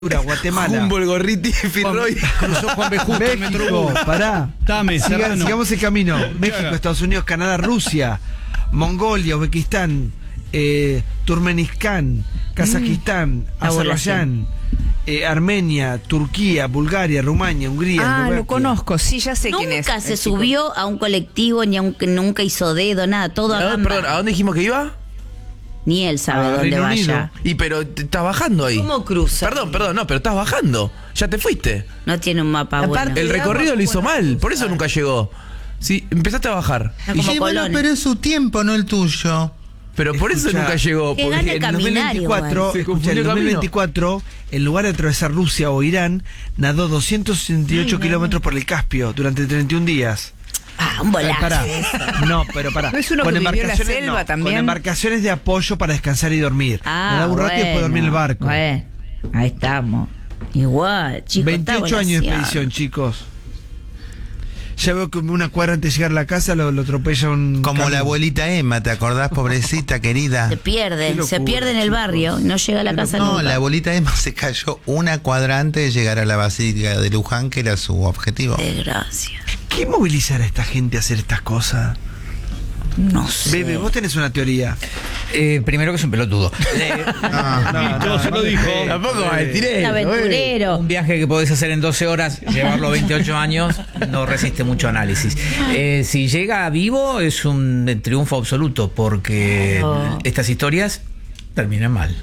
Guatemala. Humboldt, Gorriti, Firroy. Cruzó Juan B. Justo el México, Metrobús. pará. Sigamos el camino. México, Estados Unidos, Canadá, Rusia, Mongolia, Uzbekistán, Turkmenistán, Kazajistán, Azerbaiyán, Armenia, Turquía, Bulgaria, Rumania, Hungría. Eslovaquia. Lo conozco, sí, ya sé quién es. Nunca se subió a un colectivo, ni nunca hizo dedo, nada, todo a gamba. Perdón, ¿a dónde dijimos que iba? Ni él sabe dónde Reino vaya. Y pero estás bajando ahí. ¿Cómo cruza? Perdón, no, pero estás bajando. Ya te fuiste. No tiene un mapa bueno. Aparte- El recorrido lo hizo mal, por eso nunca llegó. Sí, empezaste a bajar. Está como Sí, bueno, Colón. pero es su tiempo, no el tuyo. Pero por eso Escuchá, nunca llegó. que Porque gane En caminar 2024, igual. Se escucha, confundió en el camino. 2024, en lugar de atravesar Rusia o Irán, nadó 268 kilómetros por el Caspio durante 31 días. Un bolazo. Pará. No, pero pará. ¿No es uno que vivió en la selva también? Con embarcaciones de apoyo para descansar y dormir. Nadaba un rato y después dormir en el barco. Bueno, ahí estamos. Igual, chicos. 28 años de expedición, chicos. Ya veo que una cuadra antes de llegar a la casa lo atropella un... Como camión. la abuelita Emma, ¿te acordás, pobrecita querida? Se pierde, Qué se locura, pierde en el chicos. barrio, no llega a la casa No, nunca. la abuelita Emma se cayó una cuadra antes de llegar a la Basílica de Luján, que era su objetivo. Desgracia. ¿Qué movilizará a esta gente a hacer estas cosas? No sé. Bebe, vos tenés una teoría. Primero que es un pelotudo. No, se lo dijo. Tampoco tiré. Un aventurero. Un viaje que podés hacer en 12 horas, llevarlo a 28 años, no resiste mucho análisis. Si llega vivo es un triunfo absoluto, porque estas historias terminan mal.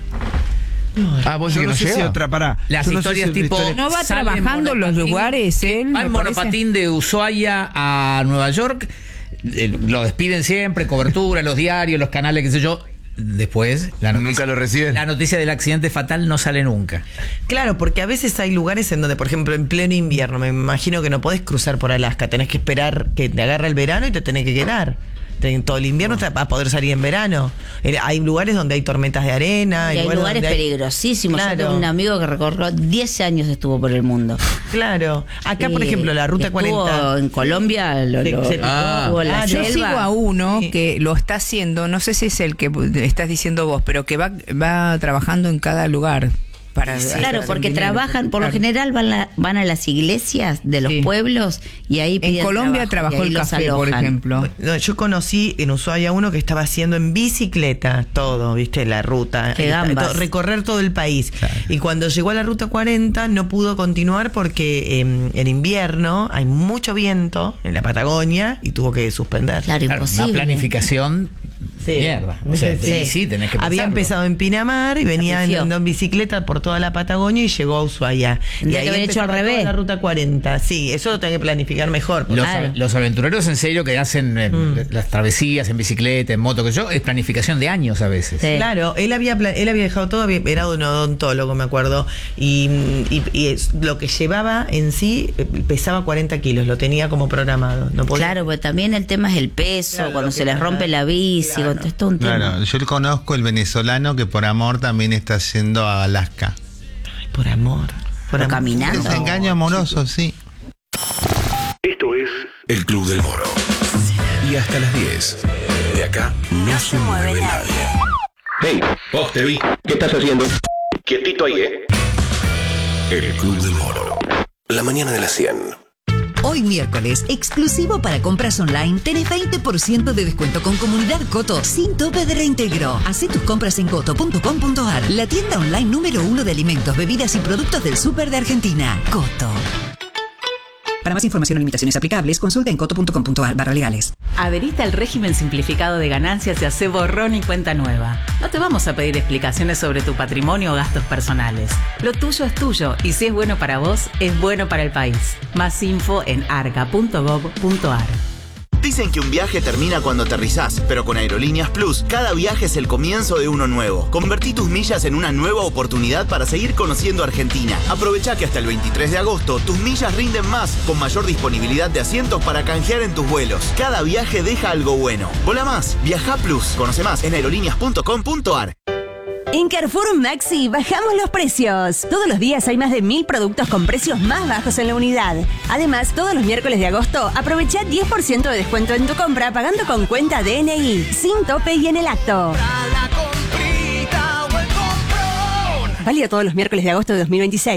Vos Yo decís que no no sé si llega. otra, pará. Las Yo no sé historias si tipo... otra historia- ¿No va sale en trabajando en los monopatín, lugares él? Va me en parece? monopatín de Ushuaia a Nueva York, lo despiden siempre, cobertura, los diarios, los canales, qué sé yo. Después, Nunca lo reciben. la noticia del accidente fatal no sale nunca. Claro, porque a veces hay lugares en donde, por ejemplo, en pleno invierno, me imagino que no podés cruzar por Alaska, tenés que esperar que te agarre el verano y te tenés que quedar. Todo el invierno vas a poder salir en verano. Hay lugares donde hay tormentas de arena. Y hay lugares donde peligrosísimos. Claro. Yo tengo un amigo que recorrió 10 años, estuvo por el mundo. Claro. Acá, por Sí, ejemplo, la Ruta estuvo 40. en Colombia, estuvo en la Yo selva. sigo a uno Sí. que lo está haciendo, no sé si es el que estás diciendo vos, pero que va trabajando en cada lugar. Claro, porque trabajan, por lo general van a las iglesias de los Sí. pueblos y ahí En piden Colombia trabajo, trabajó y ahí el los café, por alojan. ejemplo. No, yo conocí en Ushuaia uno que estaba haciendo en bicicleta todo, ¿viste? La ruta. Qué gambas. Recorrer todo el país. Y cuando llegó a la Ruta 40 no pudo continuar porque en invierno hay mucho viento en la Patagonia y tuvo que suspender. Claro, Claro, una imposible. planificación mierda. O sea, sí, tenés que Había pensarlo. empezado en Pinamar y venía Sacrifició. andando en bicicleta por toda la Patagonia y llegó a Ushuaia. Y Tendría que haber hecho al empezaba toda revés. la Ruta 40. Sí, eso lo tengo que planificar mejor. Claro. Los aventureros en serio que hacen las travesías en bicicleta, en moto, que yo, es planificación de años a veces. Sí. Claro, él había dejado todo, era un odontólogo, me acuerdo, y lo que llevaba en sí pesaba 40 kilos, lo tenía como programado. No podía. Claro, pero también el tema es el peso, Claro, cuando lo se que les pasa. rompe la bici, Claro. cuando es todo un tema. Claro, yo conozco el venezolano que por amor también está yendo a Alaska. Ay, por amor. Por Pero amor. caminando. Es engaño amoroso, sí. Esto es El Club del Moro. Y hasta las 10. De acá no se mueve nadie. Hey, vos te vi. ¿Qué estás haciendo? Quietito ahí, El Club del Moro. La mañana de las 100. Hoy miércoles, exclusivo para compras online, tenés 20% de descuento con Comunidad Coto sin tope de reintegro. Hacé tus compras en coto.com.ar, la tienda online número 1 de alimentos, bebidas y productos del súper de Argentina. Coto. Para más información o limitaciones aplicables, consulta en coto.com.ar/legales. Adherite al régimen simplificado de ganancias y hace borrón y cuenta nueva. No te vamos a pedir explicaciones sobre tu patrimonio o gastos personales. Lo tuyo es tuyo y si es bueno para vos, es bueno para el país. Más info en arca.gov.ar. Dicen que un viaje termina cuando aterrizás, pero con Aerolíneas Plus, cada viaje es el comienzo de uno nuevo. Convertí tus millas en una nueva oportunidad para seguir conociendo Argentina. Aprovecha que hasta el 23 de agosto tus millas rinden más, con mayor disponibilidad de asientos para canjear en tus vuelos. Cada viaje deja algo bueno. Vola más, viaja Plus. Conoce más en aerolíneas.com.ar. En Carrefour Maxi bajamos los precios. Todos los días hay más de 1000 productos con precios más bajos en la unidad. Además, todos los miércoles de agosto aprovecha 10% de descuento en tu compra pagando con cuenta DNI, sin tope y en el acto. válido todos los miércoles de agosto de 2026.